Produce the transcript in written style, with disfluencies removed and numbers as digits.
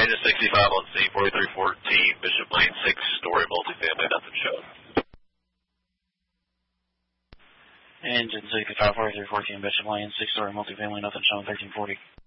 Engine 65 on scene, 4314, Bishop Lane, 6-story multifamily, nothing shown. Engine 65, 4314, Bishop Lane, 6-story multifamily, nothing shown, 1340.